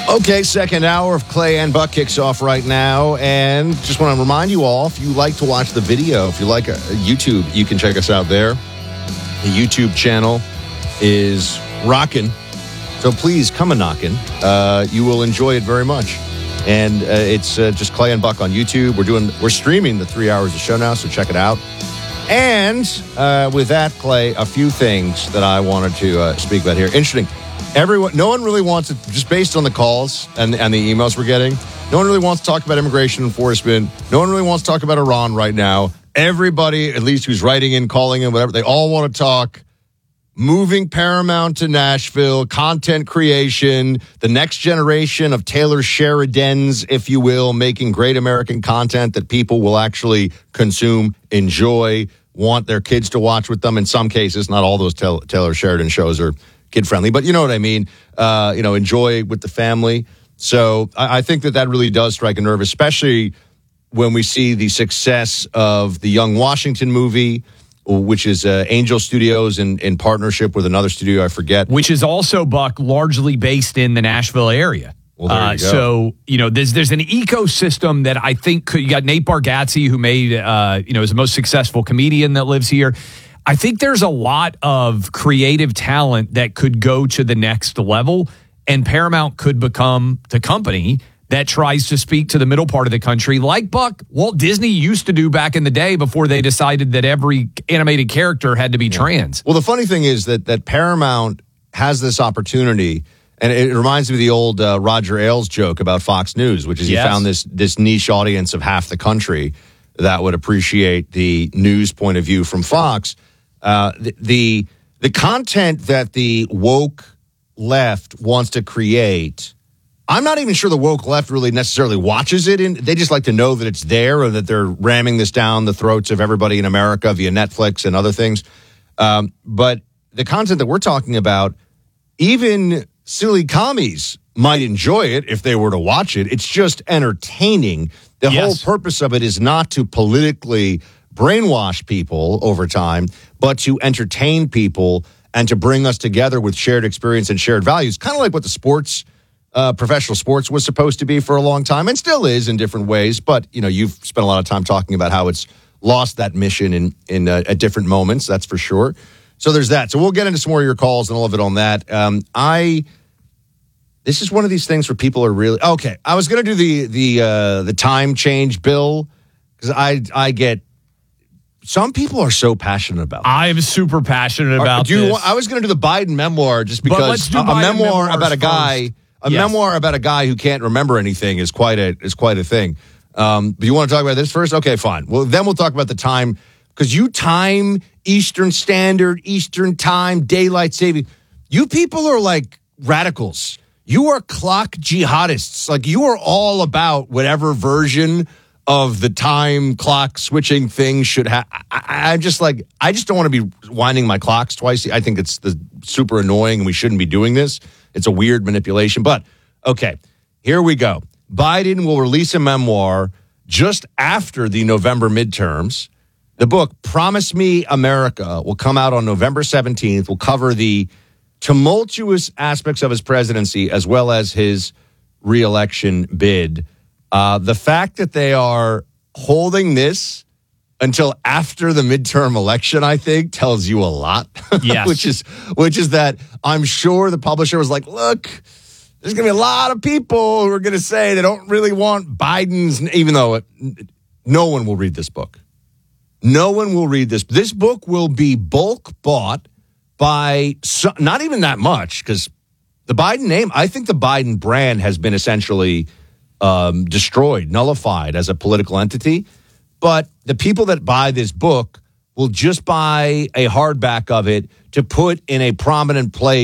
Okay, second hour of Clay and Buck kicks off right now. And just want to remind you all, if you like to watch the video, if you like YouTube, you can check us out there. The YouTube channel is rocking. So please come a knocking. You will enjoy it very much. And it's just Clay and Buck on YouTube. We're streaming the 3 hours of show now, so check it out. And with that, Clay, a few things that I wanted to speak about here. Interesting. No one really wants to, just based on the calls and the emails we're getting, no one really wants to talk about immigration enforcement. No one really wants to talk about Iran right now. Everybody, at least who's writing in, calling in, whatever, they all want to talk moving Paramount to Nashville, content creation, the next generation of Taylor Sheridans, if you will, making great American content that people will actually consume, enjoy, want their kids to watch with them. In some cases, not all those Taylor Sheridan shows are kid-friendly, but you know what I mean, enjoy with the family. So I think that really does strike a nerve, especially when we see the success of the Young Washington movie, which is Angel Studios in partnership with another studio, I forget. Which is also, Buck, largely based in the Nashville area. Well, there you go. So, there's an ecosystem that I think you got Nate Bargatze, who made, is the most successful comedian that lives here. I think there's a lot of creative talent that could go to the next level, and Paramount could become the company that tries to speak to the middle part of the country, like Buck, Walt Disney used to do back in the day before they decided that every animated character had to be trans. Well, the funny thing is that Paramount has this opportunity, and it reminds me of the old Roger Ailes joke about Fox News, which is he found this niche audience of half the country that would appreciate the news point of view from Fox. The content that the woke left wants to create, I'm not even sure the woke left really necessarily watches it. They just like to know that it's there, or that they're ramming this down the throats of everybody in America via Netflix and other things. But the content that we're talking about, even silly commies might enjoy it if they were to watch it. It's just entertaining. The whole purpose of it is not to politically brainwash people over time, but to entertain people and to bring us together with shared experience and shared values, kind of like what the sports, professional sports was supposed to be for a long time, and still is in different ways. But, you've spent a lot of time talking about how it's lost that mission at different moments, that's for sure. So there's that. So we'll get into some more of your calls and all of it on that. This is one of these things where people are really, okay, I was going to do the time change bill, because I get, some people are so passionate about it. I am super passionate about this. I was going to do the Biden memoir just because a memoir about a guy, memoir about a guy who can't remember anything is quite a thing. But you want to talk about this first? Okay, fine. Well, then we'll talk about the time, because you time Eastern Standard, Eastern Time, Daylight Saving. You people are like radicals. You are clock jihadists. Like, you are all about whatever version of the time clock switching thing should have. I just don't want to be winding my clocks twice. I think it's super annoying, and we shouldn't be doing this. It's a weird manipulation. But, okay, here we go. Biden will release a memoir just after the November midterms. The book, Promise Me America, will come out on November 17th. Will cover the tumultuous aspects of his presidency as well as his re-election bid. The fact that they are holding this until after the midterm election, I think, tells you a lot. Yes. which is that I'm sure the publisher was like, look, there's going to be a lot of people who are going to say they don't really want Biden's, even though no one will read this book. No one will read this. This book will be bulk bought by not even that much, because the Biden name, I think the Biden brand has been essentially destroyed, nullified as a political entity. But the people that buy this book will just buy a hardback of it to put in a prominent place